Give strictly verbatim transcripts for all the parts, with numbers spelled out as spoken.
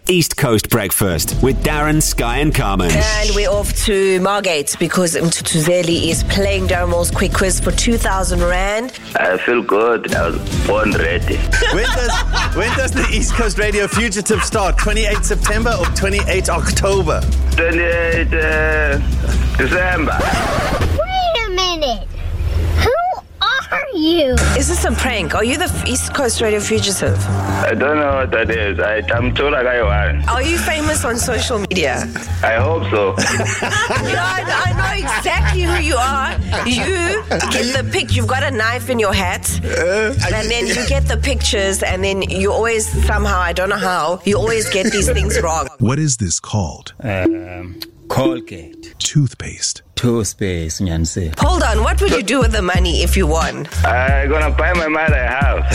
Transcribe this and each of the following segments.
East Coast Breakfast with Darren, Sky and Carmen. And we're off to Margate because Mtutuzeli is playing Darren Moore's quick quiz for two thousand rand. I feel good. I was born ready. When does, when does the East Coast Radio Fugitive start? twenty-eighth September or twenty-eighth October? twenty-eighth uh, December. Wait a minute. Who are you? Is this a prank? Are you the East Coast Radio Fugitive? I don't know what that is. I, I'm told like I want. Are you famous on social media? I hope so. You know, I, I know exactly who you are. You get the pic. You've got a knife in your hat, uh, and then you get the pictures, and then you always somehow, I don't know how, you always get these things wrong. What is this called? Um, Colgate. Toothpaste. Toothpaste, Nyanse. Hold on, what would you do with the money if you won? I'm gonna buy my mother a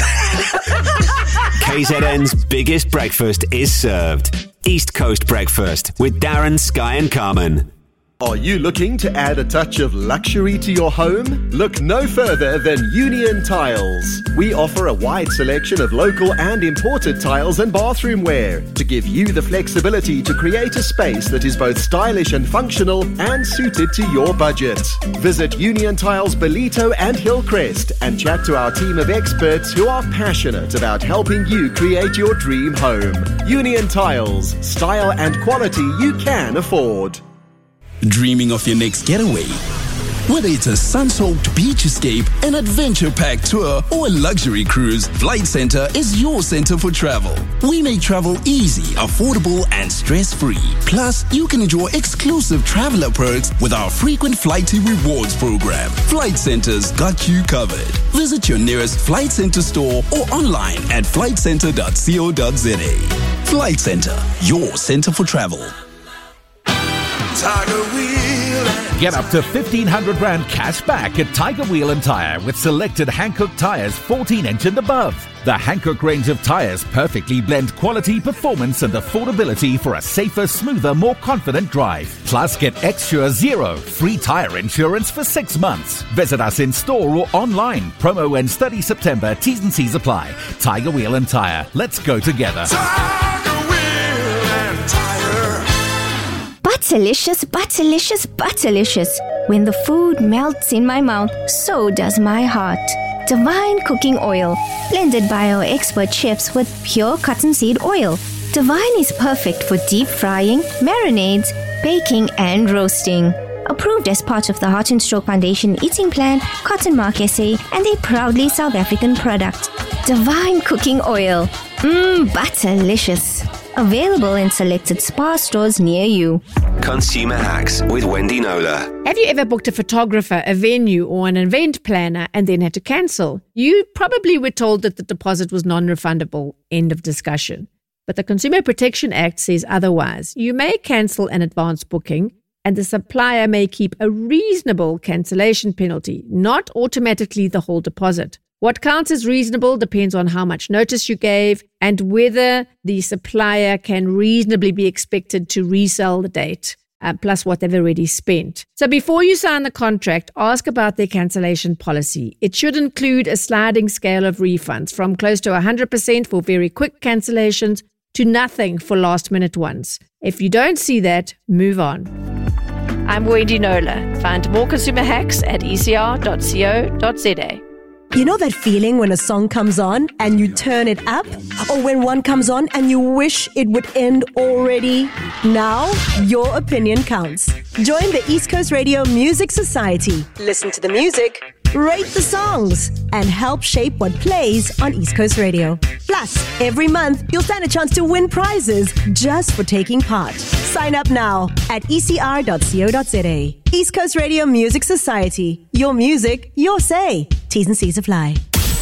house. K Z N's biggest breakfast is served. East Coast Breakfast with Darren, Sky and Carmen. Are you looking to add a touch of luxury to your home? Look no further than Union Tiles. We offer a wide selection of local and imported tiles and bathroom wear to give you the flexibility to create a space that is both stylish and functional and suited to your budget. Visit Union Tiles Belito and Hillcrest and chat to our team of experts who are passionate about helping you create your dream home. Union Tiles, style and quality you can afford. Dreaming of your next getaway? Whether it's a sun-soaked beach escape, an adventure-packed tour, or a luxury cruise, Flight Centre is your centre for travel. We make travel easy, affordable, and stress-free. Plus, you can enjoy exclusive traveler perks with our frequent Flighty Rewards program. Flight Centre's got you covered. Visit your nearest Flight Centre store or online at flight centre dot co dot za. Flight Centre, your centre for travel. Tiger Wheel. Get up to fifteen hundred rand cash back at Tiger Wheel and Tire with selected Hankook tires fourteen inch and above. The Hankook range of tires perfectly blend quality, performance and affordability for a safer, smoother, more confident drive. Plus, get Xsure Zero free tire insurance for six months. Visit us in store or online. Promo ends thirtieth September. T's and C's apply. Tiger Wheel and Tire. Let's go together. Tiger Wheel and Tire. Butterlicious, butterlicious, butterlicious. When the food melts in my mouth, so does my heart. Divine Cooking Oil, blended by our expert chefs with pure cottonseed oil. Divine is perfect for deep frying, marinades, baking and roasting. Approved as part of the Heart and Stroke Foundation Eating Plan, Cotton Mark S A, and a proudly South African product. Divine Cooking Oil. Mmm, butterlicious. Available in selected Spar stores near you. Consumer Hacks with Wendy Nola. Have you ever booked a photographer, a venue, or an event planner and then had to cancel? You probably were told that the deposit was non-refundable. End of discussion. But the Consumer Protection Act says otherwise. You may cancel an advance booking, and the supplier may keep a reasonable cancellation penalty, not automatically the whole deposit. What counts as reasonable depends on how much notice you gave and whether the supplier can reasonably be expected to resell the date, uh, plus what they've already spent. So before you sign the contract, ask about their cancellation policy. It should include a sliding scale of refunds from close to one hundred percent for very quick cancellations to nothing for last-minute ones. If you don't see that, move on. I'm Wendy Nola. Find more consumer hacks at e c r dot co dot za. You know that feeling when a song comes on and you turn it up? Or when one comes on and you wish it would end already? Now, your opinion counts. Join the East Coast Radio Music Society. Listen to the music, rate the songs, and help shape what plays on East Coast Radio. Plus, every month, you'll stand a chance to win prizes just for taking part. Sign up now at e c r dot co dot za. East Coast Radio Music Society. Your music, your say. T's and C's apply.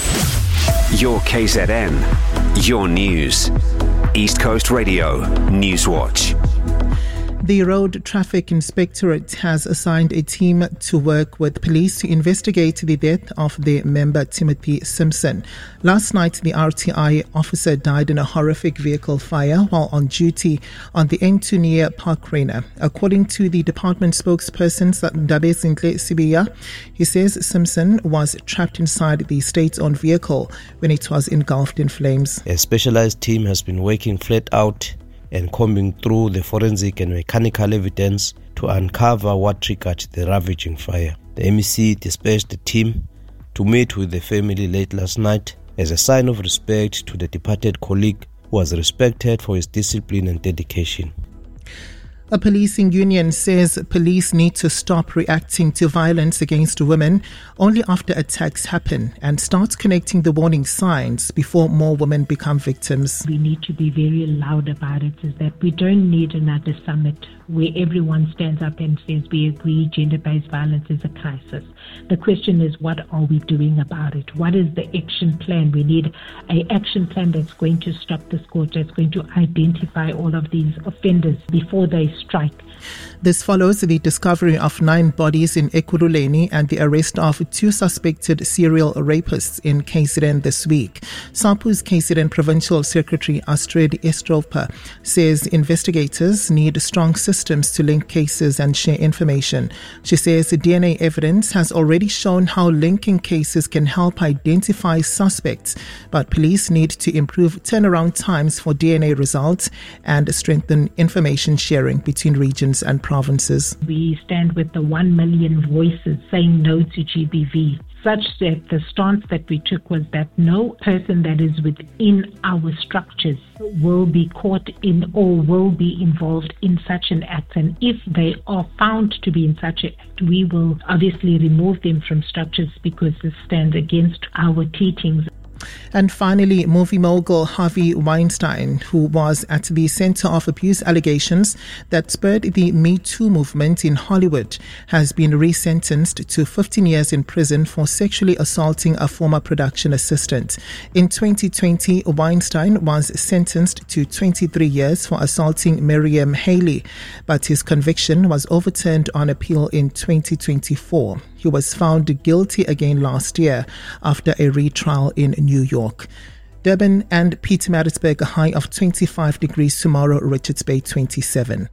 Your K Z N. Your news. East Coast Radio Newswatch. The Road Traffic Inspectorate has assigned a team to work with police to investigate the death of their member Timothy Simpson. Last night, the R T I officer died in a horrific vehicle fire while on duty on the N two near Park Rainer. According to the department spokesperson, Ndabezinhle Sibiya, he says Simpson was trapped inside the state-owned vehicle when it was engulfed in flames. A specialized team has been working flat out and combing through the forensic and mechanical evidence to uncover what triggered the ravaging fire. The M E C dispatched a team to meet with the family late last night as a sign of respect to the departed colleague who was respected for his discipline and dedication. A policing union says police need to stop reacting to violence against women only after attacks happen and start connecting the warning signs before more women become victims. We need to be very loud about it, is that we don't need another summit where everyone stands up and says we agree gender-based violence is a crisis. The question is, what are we doing about it? What is the action plan? We need an action plan that's going to stop the scourge, that's going to identify all of these offenders before they strike. This follows the discovery of nine bodies in Ekurhuleni and the arrest of two suspected serial rapists in K Z N this week. SAPU's K Z N Provincial Secretary Astrid Estropa says investigators need strong systems to link cases and share information. She says the D N A evidence has already shown how linking cases can help identify suspects, but police need to improve turnaround times for D N A results and strengthen information sharing between regions and provinces. We stand with the one million voices saying no to G B V, such that the stance that we took was that no person that is within our structures will be caught in or will be involved in such an act. And if they are found to be in such an act, we will obviously remove them from structures because this stands against our teachings. And finally, movie mogul Harvey Weinstein, who was at the center of abuse allegations that spurred the Me Too movement in Hollywood, has been resentenced to fifteen years in prison for sexually assaulting a former production assistant. In twenty twenty, Weinstein was sentenced to twenty-three years for assaulting Miriam Haley, but his conviction was overturned on appeal in twenty twenty-four. He was found guilty again last year after a retrial in New York. Durban and Pietermaritzburg a high of twenty-five degrees tomorrow, Richards Bay twenty-seven.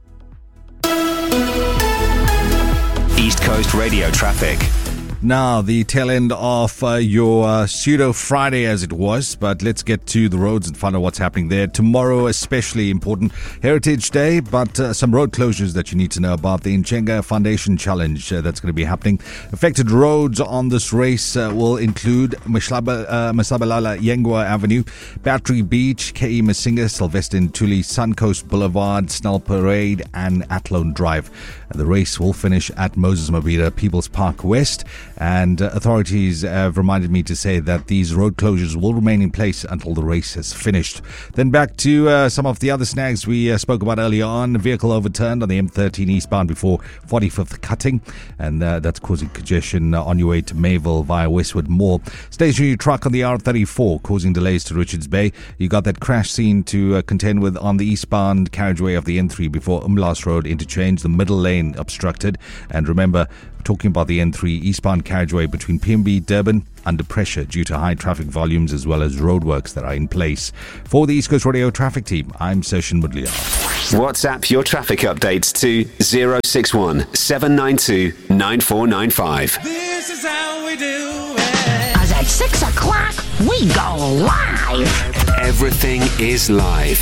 East Coast Radio traffic. Now, the tail end of uh, your uh, pseudo Friday as it was, but let's get to the roads and find out what's happening there. Tomorrow, especially important, Heritage Day, but uh, some road closures that you need to know about. The Njenga Foundation Challenge uh, that's going to be happening. Affected roads on this race uh, will include Mashlaba, uh, Masabalala Yengwa Avenue, Battery Beach, K E Masinga, Sylvester Ntuli, Suncoast Boulevard, Snell Parade, and Athlone Drive. The race will finish at Moses Mabhida People's Park West, and uh, authorities have reminded me to say that these road closures will remain in place until the race has finished. Then back to uh, some of the other snags we uh, spoke about earlier on. A vehicle overturned on the M thirteen eastbound before forty-fifth cutting, and uh, that's causing congestion uh, on your way to Mayville via Westwood Mall. Stationary truck on the R thirty-four causing delays to Richards Bay. You got that crash scene to uh, contend with on the eastbound carriageway of the N three before Umlas Road interchange. The middle lane obstructed, and remember, talking about the N three eastbound carriageway between P M B Durban under pressure due to high traffic volumes as well as roadworks that are in place. For the East Coast Radio traffic team, I'm Session Mudliar. WhatsApp your traffic updates to zero six one seven nine two nine four nine five. This is how we do it. Cause at six o'clock, we go live. Everything is live.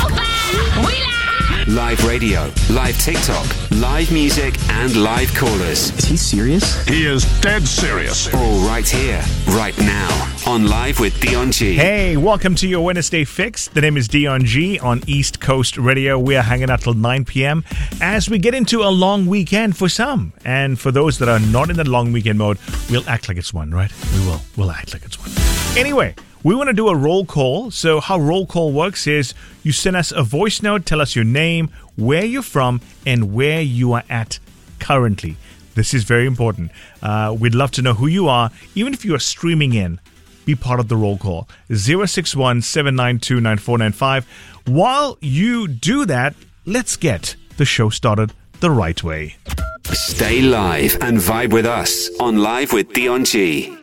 We live. Live radio, live TikTok, live music, and live callers. Is he serious? He is dead serious. All right here, right now, on Live with Dion G. Hey, welcome to your Wednesday fix. The name is Dion G on East Coast Radio. We are hanging out till nine p.m. as we get into a long weekend for some. And for those that are not in the long weekend mode, we'll act like it's one, right? We will. We'll act like it's one. Anyway, we want to do a roll call. So how roll call works is you send us a voice note, tell us your name, where you're from, and where you are at currently. This is very important. Uh, we'd love to know who you are, even if you are streaming in. Be part of the roll call. zero six one seven nine two nine four nine five. While you do that, let's get the show started the right way. Stay live and vibe with us on Live with Dion G.